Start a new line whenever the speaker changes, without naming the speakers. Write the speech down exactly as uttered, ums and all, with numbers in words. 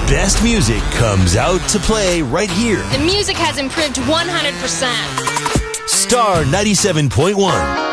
best music comes out to play right here.
The music has improved one hundred percent.
Star ninety-seven point one.